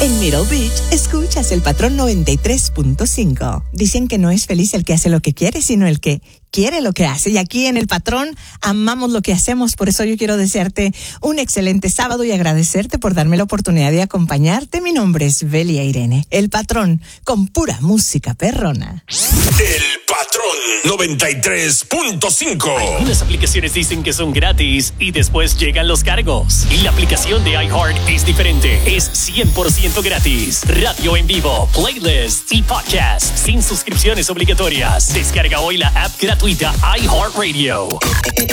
En Middle Beach, escuchas el Patrón 93.5. Dicen que no es feliz el que hace lo que quiere, sino el que quiere lo que hace. Y aquí en El Patrón amamos lo que hacemos. Por eso yo quiero desearte un excelente sábado y agradecerte por darme la oportunidad de acompañarte. Mi nombre es Belia Irene. El Patrón, con pura música perrona. El Patrón 93.5. Algunas aplicaciones dicen que son gratis y después llegan los cargos. Y la aplicación de iHeart es diferente. Es 100% gratis. Radio en vivo, playlists y podcasts sin suscripciones obligatorias. Descarga hoy la app gratuita iHeartRadio.